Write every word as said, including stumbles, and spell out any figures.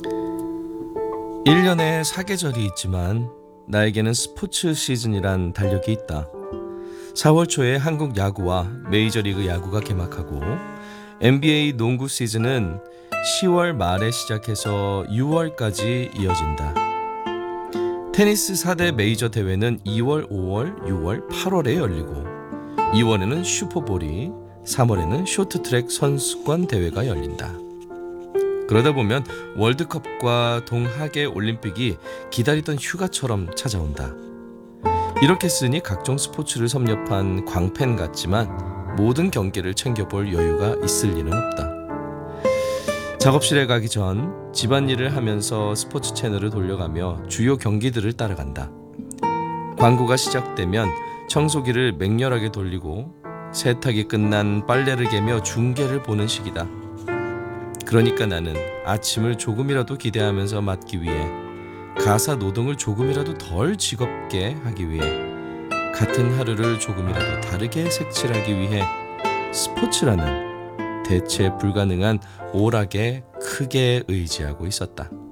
일 년에 사계절이 있지만 나에게는 스포츠 시즌이란 달력이 있다. 사월 초에 한국 야구와 메이저리그 야구가 개막하고 엔비에이 농구 시즌은 시월 말에 시작해서 유월까지 이어진다. 테니스 사 대 메이저 대회는 이월, 오월, 유월, 팔월에 열리고 이월에는 슈퍼볼이, 삼월에는 쇼트트랙 선수권 대회가 열린다. 그러다 보면 월드컵과 동하계 올림픽이 기다리던 휴가처럼 찾아온다. 이렇게 쓰니 각종 스포츠를 섭렵한 광팬 같지만 모든 경기를 챙겨볼 여유가 있을 리는 없다. 작업실에 가기 전 집안일을 하면서 스포츠 채널을 돌려가며 주요 경기들을 따라간다. 광고가 시작되면 청소기를 맹렬하게 돌리고 세탁이 끝난 빨래를 개며 중계를 보는 시기다. 그러니까 나는 아침을 조금이라도 기대하면서 맞기 위해 가사 노동을 조금이라도 덜 즐겁게 하기 위해 같은 하루를 조금이라도 다르게 색칠하기 위해 스포츠라는 대체 불가능한 오락에 크게 의지하고 있었다.